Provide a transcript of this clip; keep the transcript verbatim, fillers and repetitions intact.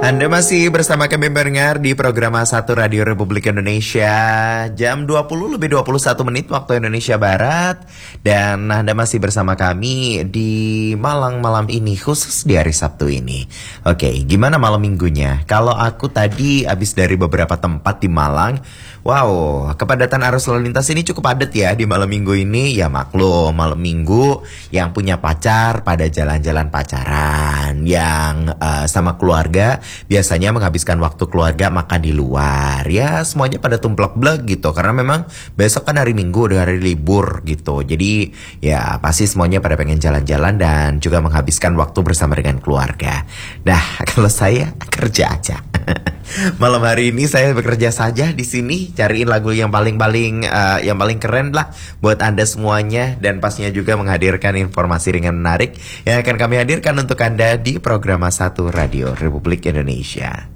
Anda masih bersama kami mendengar di program satu Radio Republik Indonesia jam dua puluh lebih dua puluh satu menit waktu Indonesia Barat. Dan Anda masih bersama kami di Malang malam ini, khusus di hari Sabtu ini. Oke, gimana malam minggunya? Kalau aku tadi habis dari beberapa tempat di Malang, wow, kepadatan arus lalu lintas ini cukup padat ya di malam minggu ini. Ya maklum, malam minggu yang punya pacar pada jalan-jalan pacaran, yang uh, sama keluarga biasanya menghabiskan waktu keluarga makan di luar. Ya semuanya pada tumplek-blek gitu, karena memang besok kan hari Minggu, udah hari libur gitu. Jadi ya pasti semuanya pada pengen jalan-jalan dan juga menghabiskan waktu bersama dengan keluarga. Nah, kalau saya kerja aja. Malam hari ini saya bekerja saja di sini, cariin lagu yang paling-paling uh, yang paling keren lah buat Anda semuanya, dan pastinya juga menghadirkan informasi ringan menarik yang akan kami hadirkan untuk Anda di program satu Radio Republik Indonesia.